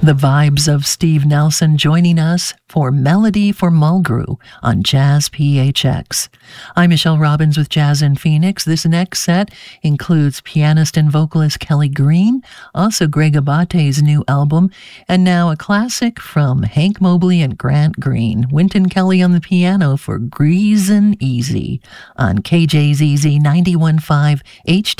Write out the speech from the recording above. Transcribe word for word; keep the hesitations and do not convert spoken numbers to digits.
The vibes of Steve Nelson joining us for Melody for Mulgrew on Jazz P H X. I'm Michelle Robbins with Jazz in Phoenix. This next set includes pianist and vocalist Kelly Green, also Greg Abate's new album, and now a classic from Hank Mobley and Grant Green. Wynton Kelly on the piano for Greasin' Easy on K J Z Z ninety-one point five H D.